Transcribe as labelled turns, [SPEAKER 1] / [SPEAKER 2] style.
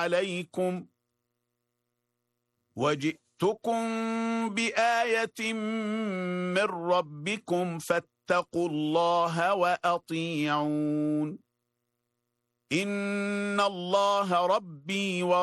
[SPEAKER 1] عليكم وجئتكم بآية من ربكم فاتقوا الله وأطيعون إن الله ربي